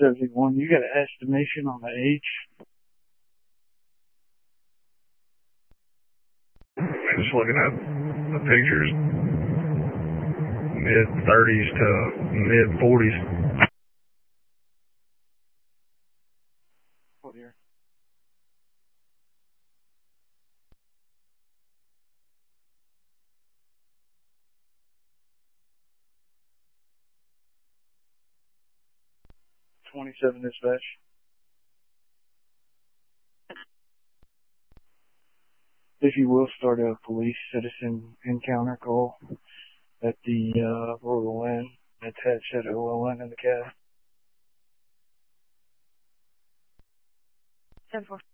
71. You got an estimation on the age? Just looking at the pictures, mid-30s to mid-40s. What year? .27 dispatch. If you will, start a police citizen encounter call at the Royal Inn. Attached at Royal Inn in the cab. 10-4.